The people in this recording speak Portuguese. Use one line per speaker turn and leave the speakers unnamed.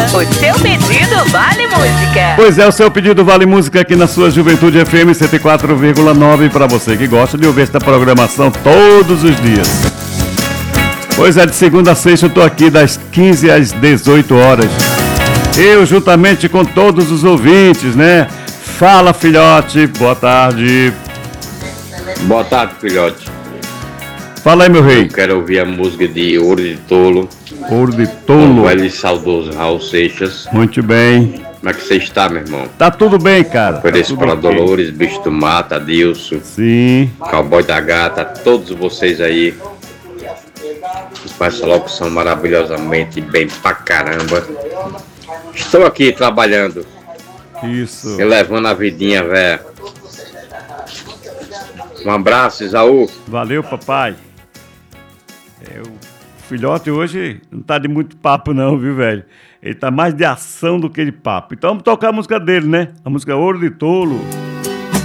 O seu pedido vale música.
Pois é, o seu pedido vale música aqui na sua Juventude FM 104,9 para você que gosta de ouvir esta programação todos os dias. Pois é, de segunda a sexta eu tô aqui das 15 às 18 horas. Eu juntamente com todos os ouvintes, né? Fala, filhote, boa tarde.
Boa tarde, filhote.
Fala aí, meu rei.
Eu quero ouvir a música de Ouro de Tolo.
Ouro de Tolo.
O velho e saudoso Raul Seixas.
Muito bem.
Como é que você está, meu irmão?
Tá tudo bem, cara.
Ofereço
tá
para
okay.
Dolores, Bicho do Mato, Adilson.
Sim.
Cowboy da Gata, todos vocês aí. Que fazem essa locução maravilhosamente bem pra caramba. Estou aqui trabalhando.
Isso.
E levando a vidinha, velho. Um abraço, Isaú.
Valeu, papai. O filhote hoje não tá de muito papo não, viu, velho? Ele tá mais de ação do que de papo. Então vamos tocar a música dele, né? A música Ouro de Tolo.